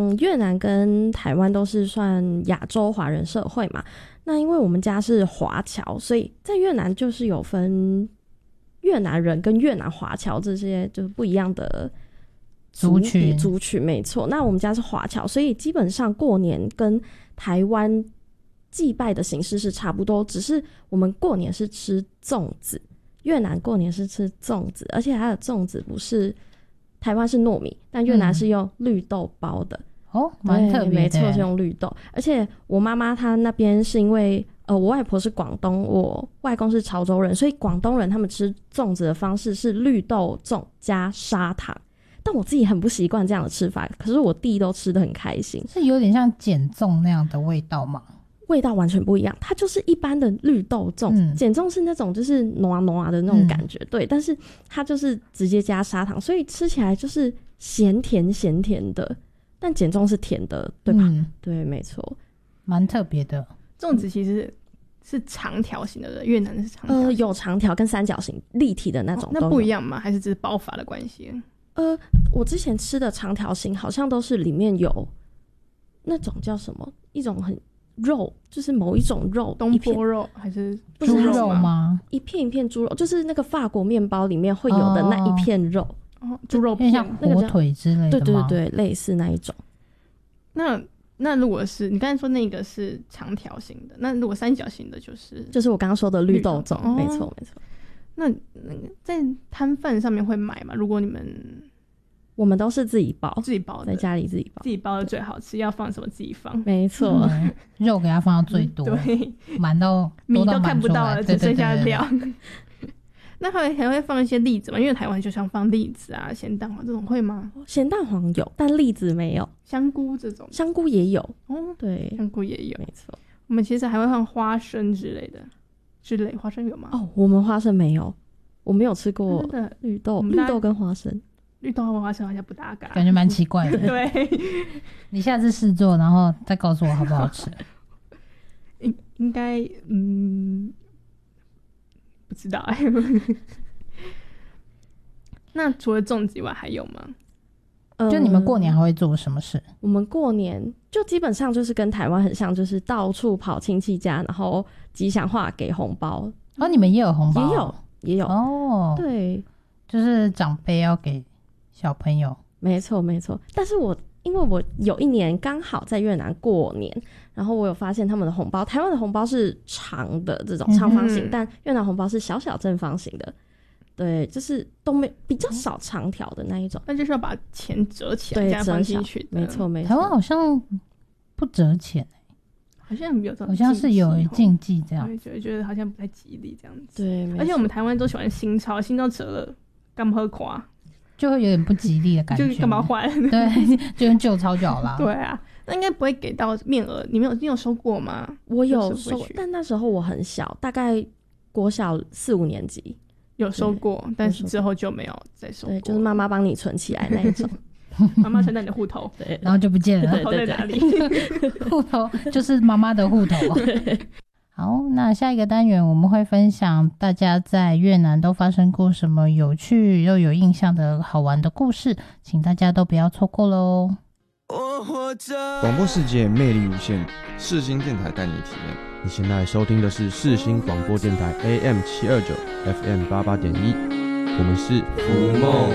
像越南跟台湾都是算亚洲华人社会嘛，那因为我们家是华侨，所以在越南就是有分越南人跟越南华侨这些就是不一样的族群，没错。那我们家是华侨，所以基本上过年跟台湾祭拜的形式是差不多，只是我们过年是吃粽子，越南过年是吃粽子，而且它的粽子不是台湾是糯米，但越南是用绿豆包的。 蛮特别的。 没错，是用绿豆。而且我妈妈她那边是因为我外婆是广东，我外公是潮州人，所以广东人他们吃粽子的方式是绿豆粽加砂糖。但我自己很不习惯这样的吃法，可是我弟都吃得很开心。 是有点像碱粽那样的味道吗？ 味道完全不一样，它就是一般的绿豆粽，碱粽是那种就是糯糯的那种感觉，对，但是它就是直接加砂糖，所以吃起来就是咸甜的，但碱粽是甜的，对吧？对，没错， 蛮特别的。 粽子其实是长条形的，越南是长条有长条跟三角形立体的那种， 那不一样吗？还是只是包法的关系？ 我之前吃的长条形好像都是里面有那种叫什么一种很肉，就是某一种肉， 东坡肉还是猪肉吗？ 一片一片猪肉，就是那个法国面包里面会有的那一片肉， 猪肉片， 像火腿之类的吗？ 对，类似那一种。 那如果是你刚才说那个是长条形的，那如果三角形的就是我刚刚说的绿豆粽，没错。 那在摊贩上面会买吗？如果我们都是自己包的， 在家里自己包的最好吃，要放什么自己放， 没错， 肉给它放到最多， 对， 满到米都看不到了，只剩下料。那还会放一些栗子吗？因为台湾就像放栗子啊、咸蛋黄这种会吗？ 咸蛋黄有，但栗子没有。 香菇这种， 香菇也有，对， 香菇也有， 没错。 我们其实还会放花生之类的，花生有吗？ 我们花生没有，我没有吃过绿豆跟花生。 绿豆和花生好像不搭嘎， 感觉蛮奇怪的。 对， 你下次试做，然后再告诉我好不好吃。 应该不知道那除了粽子以外还有吗？ 就你们过年还会做什么事？ 我们过年就基本上就是跟台湾很像，就是到处跑亲戚家，然后吉祥话给红包。 你们也有红包？ 也有对， 就是长辈要给小朋友。 没错。但是因为我有一年刚好在越南过年，然后我有发现他们的红包，台湾的红包是长的这种长方形，但越南红包是小小正方形的。对，就是都比较少长条的那一种， 那就是要把钱折起来，这样放进去的。 没错。 台湾好像不折钱， 好像有这种， 好像是有禁忌这样， 觉得好像不太吉利这样子。 对， 而且我们台湾都喜欢新钞折了干嘛花， 就会有点不吉利的感觉， 就干嘛换？ 对，就用旧钞就好啦。 对啊，那应该不会给到面额。你有收过吗？ 我有收，但那时候我很小，大概国小4、5年级。 有收过，但是之后就没有再收过。 对，就是妈妈帮你存起来那一种。 妈妈存在你的户头， 对， 然后就不见了。 户头在哪里？ 户头就是妈妈的户头。好，那下一个单元我们会分享大家在越南都发生过什么有趣又有印象的好玩的故事，请大家都不要错过咯。 广播世界魅力无限，世新电台带你体验。你现在收听的是世新广播电台 AM729 FM88.1，我们是浮梦。